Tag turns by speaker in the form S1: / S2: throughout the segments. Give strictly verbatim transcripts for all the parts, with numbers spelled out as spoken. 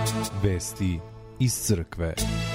S1: Vesti iz crkve.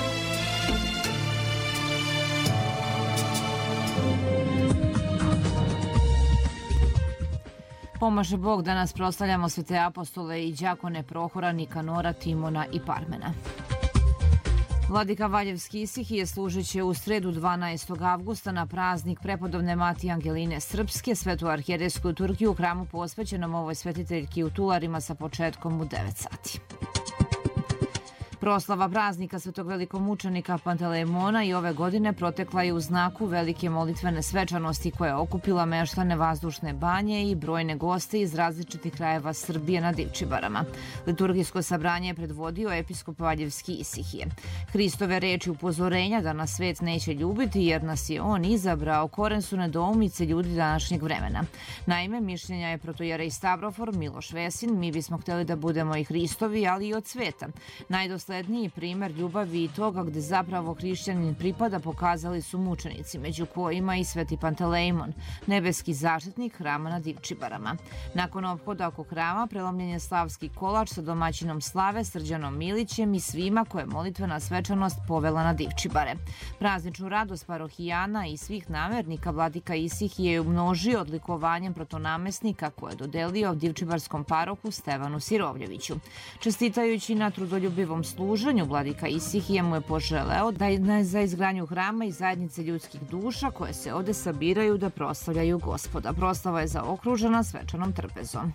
S2: Pomaže Bog, danas proslavljamo svete apostole i đakone Prohora, Nikanora, Timona i Parmena. Vladika Valjevski Isihije služit će u sredu dvanaestog avgusta na praznik prepodobne Matije Angeline Srpske, svetu arhijerejsku liturgiju u hramu posvećenom ovoj svetiteljki u Tularima sa početkom u devet sati. Proslava praznika svetog velikomučenika Pantelejmona i ove godine protekla je u znaku velike molitvene svečanosti koja je okupila meštane Vazdušne banje i brojne goste iz različitih krajeva Srbije na Divčibarama. Liturgijsko sabranje je predvodio episkop Valjevski Isihije. Hristove reči upozorenja da nas svet neće ljubiti jer nas je on izabrao koren su nedoumice ljudi današnjeg vremena. Naime, mišljenja je protojerej Stavrofor Miloš Vesin, mi bismo hteli da budemo i Hristovi, ali i od sveta. Najdosledniji primer ljubavi i toga gde zapravo hrišćanin pripada pokazali su mučenici, među kojima i sveti Pantelejmon, nebeski zaštitnik hrama na Divčibarama. Nakon ophoda oko hrama prelomljen je slavski kolač sa domaćinom slave Srđanom Milićem i svima koje molitvena svečanost povela na Divčibare. Prazničnu radost parohijana i svih namernika vladika Isihije je umnožio odlikovanjem protonamesnika koje je dodelio divčibarskom parohu Stevanu Sirovljeviću. Čestitajući na trudoljubivom služenju, vladika Isihije mu je poželeo da je za izgradnju hrama i zajednice ljudskih duša koje se ovde sabiraju da proslavljaju Gospoda. Proslava je zaokružena svečanom trpezom.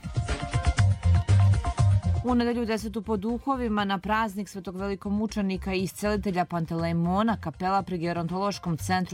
S2: U nedelju desetu po duhovima na praznik svetog velikomučenika i iscelitelja Pantelejmona kapela pri Gerontološkom centru